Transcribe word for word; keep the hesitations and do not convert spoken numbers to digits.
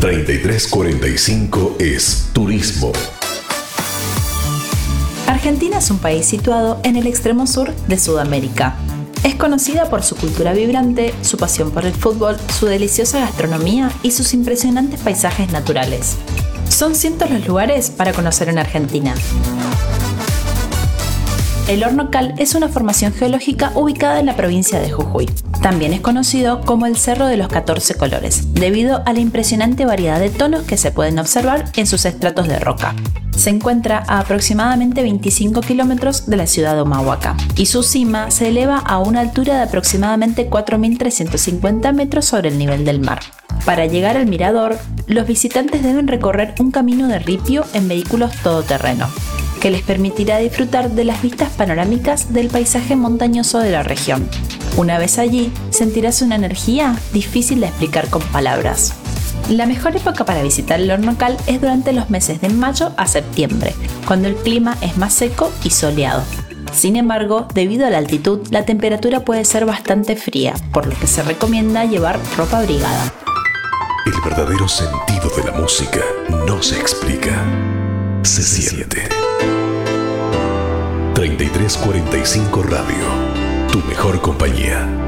treinta y tres cuarenta y cinco es turismo. Argentina es un país situado en el extremo sur de Sudamérica. Es conocida por su cultura vibrante, su pasión por el fútbol, su deliciosa gastronomía y sus impresionantes paisajes naturales. Son cientos los lugares para conocer en Argentina. El Horno Cal es una formación geológica ubicada en la provincia de Jujuy. También es conocido como el Cerro de los catorce Colores, debido a la impresionante variedad de tonos que se pueden observar en sus estratos de roca. Se encuentra a aproximadamente veinticinco kilómetros de la ciudad de Humahuaca y su cima se eleva a una altura de aproximadamente cuatro mil trescientos cincuenta metros sobre el nivel del mar. Para llegar al mirador, los visitantes deben recorrer un camino de ripio en vehículos todoterreno, que les permitirá disfrutar de las vistas panorámicas del paisaje montañoso de la región. Una vez allí, sentirás una energía difícil de explicar con palabras. La mejor época para visitar el Horno Cal es durante los meses de mayo a septiembre, cuando el clima es más seco y soleado. Sin embargo, debido a la altitud, la temperatura puede ser bastante fría, por lo que se recomienda llevar ropa abrigada. El verdadero sentido de la música no se explica, se siente. treinta y tres cuarenta y cinco Radio, tu mejor compañía.